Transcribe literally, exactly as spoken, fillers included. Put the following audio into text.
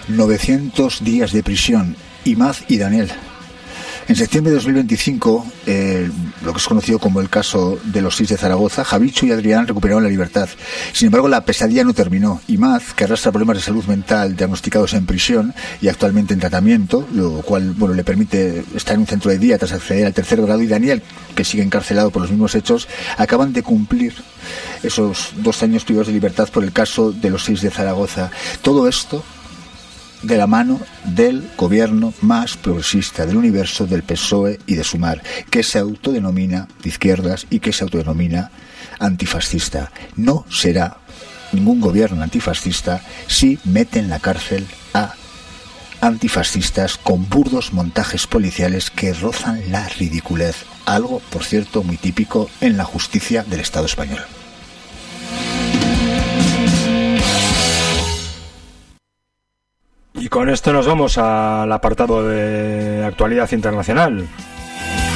novecientos días de prisión. Imaz y Daniel. En septiembre de dos mil veinticinco, eh, lo que es conocido como el caso de los seis de Zaragoza, Javichu y Adrián recuperaron la libertad. Sin embargo, la pesadilla no terminó. Imaz, que arrastra problemas de salud mental diagnosticados en prisión y actualmente en tratamiento, lo cual bueno le permite estar en un centro de día tras acceder al tercer grado, y Daniel, que sigue encarcelado por los mismos hechos, acaban de cumplir esos dos años privados de libertad por el caso de los seis de Zaragoza. Todo esto de la mano del gobierno más progresista del universo, del P S O E y de Sumar, que se autodenomina de izquierdas y que se autodenomina antifascista. No será ningún gobierno antifascista si mete en la cárcel a antifascistas con burdos montajes policiales que rozan la ridiculez, algo, por cierto, muy típico en la justicia del Estado español. Y con esto nos vamos al apartado de actualidad internacional.